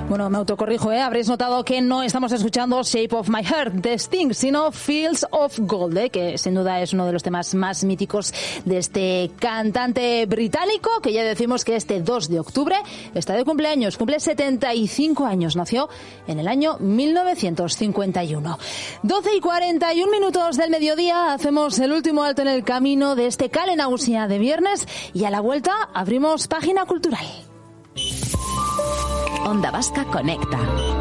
Bueno, me autocorrijo, habréis notado que no estamos escuchando Shape of My Heart de Sting, sino Fields of Gold, que sin duda es uno de los temas más míticos de este cantante británico, que ya decimos que este 2 de octubre está de cumpleaños, cumple 75 años, nació en el año 1951. 12:41 del mediodía, hacemos el último alto en el camino de este Calenausia de viernes y a la vuelta abrimos página cultural. Onda Vasca Conecta.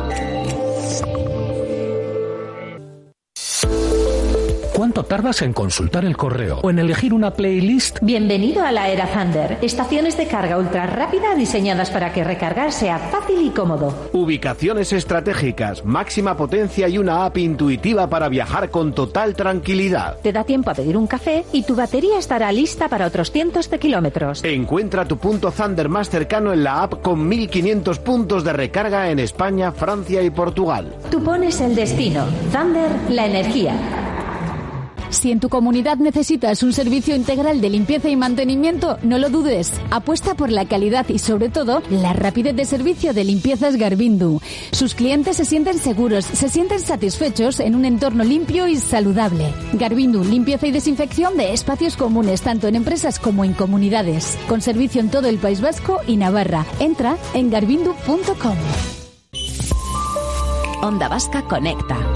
¿Cuánto tardas en consultar el correo o en elegir una playlist? Bienvenido a la era Thunder. Estaciones de carga ultra rápida diseñadas para que recargar sea fácil y cómodo. Ubicaciones estratégicas, máxima potencia y una app intuitiva para viajar con total tranquilidad. Te da tiempo a pedir un café y tu batería estará lista para otros cientos de kilómetros. Encuentra tu punto Thunder más cercano en la app con 1.500 puntos de recarga en España, Francia y Portugal. Tú pones el destino. Thunder, la energía. Si en tu comunidad necesitas un servicio integral de limpieza y mantenimiento, no lo dudes. Apuesta por la calidad y, sobre todo, la rapidez de servicio de Limpiezas Garvindu. Sus clientes se sienten seguros, se sienten satisfechos en un entorno limpio y saludable. Garvindu, limpieza y desinfección de espacios comunes, tanto en empresas como en comunidades. Con servicio en todo el País Vasco y Navarra. Entra en garvindu.com. Onda Vasca Conecta.